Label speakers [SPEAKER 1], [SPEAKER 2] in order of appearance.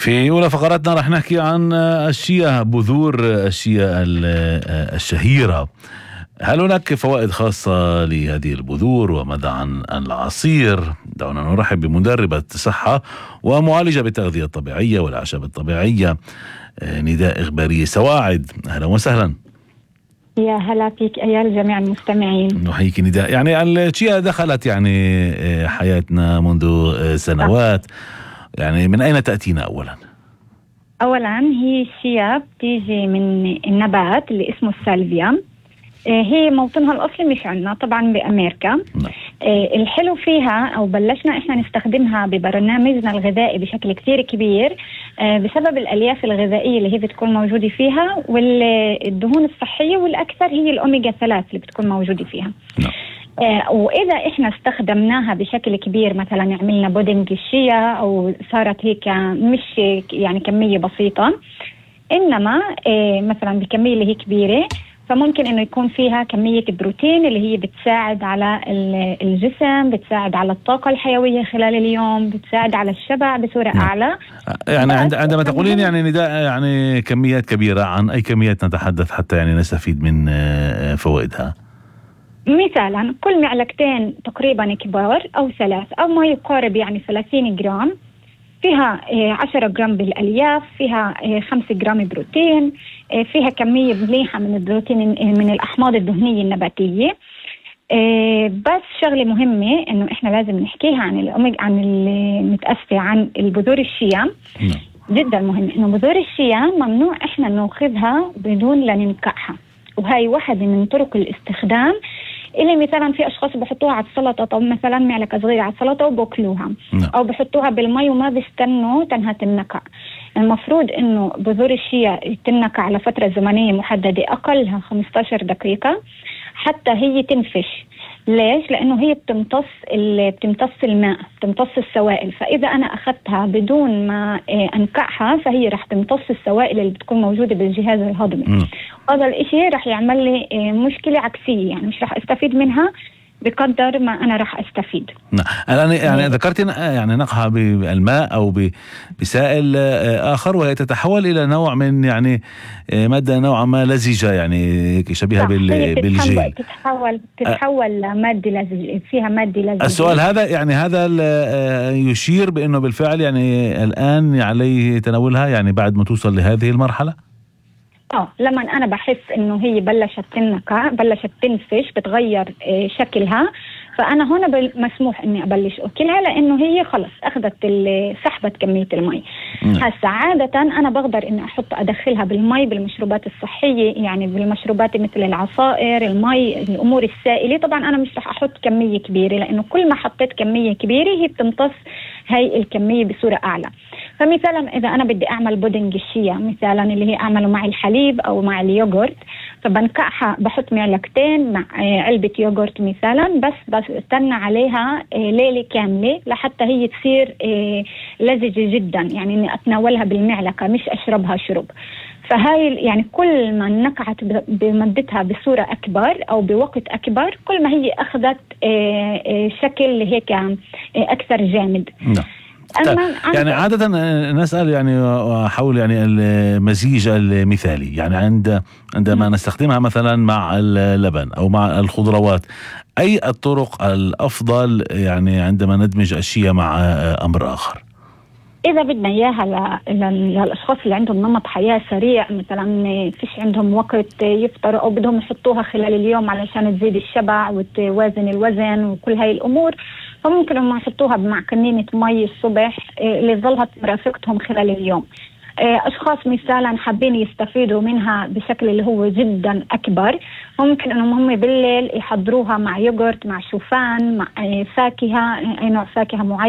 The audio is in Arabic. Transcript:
[SPEAKER 1] في أولى فقراتنا رح نحكي عن الشيا، بذور الشيا الشهيرة. هل هناك فوائد خاصة لهذه البذور؟ وماذا عن العصير؟ دعونا نرحب بمدربة صحة ومعالجة بالتغذية الطبيعية والأعشاب الطبيعية نداء إغبارية سواعد. أهلا وسهلا.
[SPEAKER 2] يا هلا فيك أيها الجميع المستمعين.
[SPEAKER 1] نحييك نداء. يعني الشيا دخلت يعني حياتنا منذ سنوات، يعني من أين تأتينا أولا؟
[SPEAKER 2] أولا هي الشيا بتيجي من النبات اللي اسمه السالفيا. هي موطنها الأصلي مش عندنا، طبعا بأمريكا. الحلو فيها أو بلشنا إحنا نستخدمها ببرنامجنا الغذائي بشكل كتير كبير بسبب الألياف الغذائية اللي هي بتكون موجودة فيها، والدهون الصحية، والأكثر هي الأوميجا 3 اللي بتكون موجودة فيها. وإذا إحنا استخدمناها بشكل كبير، مثلا عملنا بودنج الشيا أو صارت هيك مش يعني كمية بسيطة، إنما مثلا بكمية اللي هي كبيرة، فممكن إنه يكون فيها كمية بروتين اللي هي بتساعد على الجسم، بتساعد على الطاقة الحيوية خلال اليوم، بتساعد على الشبع بصورة أعلى.
[SPEAKER 1] يعني عندما تقولين يعني نداء يعني كميات كبيرة، عن أي كميات نتحدث حتى يعني نستفيد من فوائدها؟
[SPEAKER 2] مثلا كل معلقتين تقريبا كبار أو 3 أو ما يقارب يعني 30 جرام، فيها 10 جرام بالألياف، فيها 5 جرام بروتين، فيها كمية مليحة من البروتين من الأحماض الدهنية النباتية. بس شغلة مهمة إنه إحنا لازم نحكيها عن الأوميجا، عن المتأسفة عن البذور الشيا. جدا مهم إنه بذور الشيا ممنوع إحنا نأخذها بدون لا ننقعها، وهي واحدة من طرق الاستخدام اللي مثلا في أشخاص بحطوها على السلطة، طب مثلا معلقة صغيرة على السلطة وباكلوها، أو بحطوها بالمي وما بيستنوا تنهى تنقع. المفروض إنه بذور الشيا تنقع على فترة زمنية محددة، أقلها 15 دقيقة حتى هي تنفش. ليش؟ لأنه هي بتمتص الماء، بتمتص السوائل، فإذا أنا أخذتها بدون ما أنقعها فهي رح تمتص السوائل اللي بتكون موجودة بالجهاز الهضمي. هذا الإشي رح يعمل لي مشكلة عكسية، يعني مش رح أستفيد منها بقدر ما أنا رح أستفيد.
[SPEAKER 1] الآن يعني ذكرت يعني نقعها بالماء أو بسائل آخر، وهي تتحول إلى نوع من يعني مادة نوعا ما لزجة، يعني شبيهة بالجيل.
[SPEAKER 2] تتحول لمادة لزجة، فيها مادة لزجة.
[SPEAKER 1] السؤال هذا يعني هذا يشير بأنه بالفعل يعني الآن عليه تناولها، يعني بعد ما توصل لهذه المرحلة؟
[SPEAKER 2] لما أنا بحس إنه هي بلشت تنقع، بلشت تنفش، بتغير شكلها، فأنا هنا مسموح إني أبلش أكلها، لأنه هي خلص أخذت سحبت كمية المي. هسا عادة أنا بقدر إني أدخلها بالمي بالمشروبات الصحية، يعني بالمشروبات مثل العصائر، المي، الأمور السائلة. طبعا أنا مش رح أحط كمية كبيرة، لأنه كل ما حطيت كمية كبيرة هي بتمتص هاي الكمية بصورة أعلى. فمثالا إذا أنا بدي أعمل بودنج الشيا مثالا اللي هي أعمله مع الحليب أو مع اليوغورت، فبنقعها، بحط معلقتين مع علبة يوغورت مثالا، بس استنى عليها ليلة كاملة لحتى هي تصير لزجة جدا، يعني إني أتناولها بالمعلقة مش أشربها شرب. فهاي يعني كل ما نقعت بمدتها بصورة أكبر أو بوقت أكبر، كل ما هي أخذت شكل هيك أكثر جامد.
[SPEAKER 1] يعني عادة نسأل يعني حول يعني المزيج المثالي، يعني عندما نستخدمها مثلا مع اللبن أو مع الخضروات، أي الطرق الأفضل يعني عندما ندمج الشيا مع أمر آخر؟
[SPEAKER 2] إذا بدنا إياها للأشخاص اللي عندهم نمط حياة سريع، مثلا فيش عندهم وقت يفطروا أو بدهم يحطوها خلال اليوم علشان تزيد الشبع وتوازن الوزن وكل هاي الأمور، فممكن هم يحطوها مع كنينة مي الصبح اللي ظلها مرافقتهم خلال اليوم. أشخاص مثلا حابين يستفيدوا منها بشكل اللي هو جدا أكبر، ممكن أنهم هم بالليل يحضروها مع يوغورت، مع شوفان، مع فاكهة، أي نوع فاكهة معين.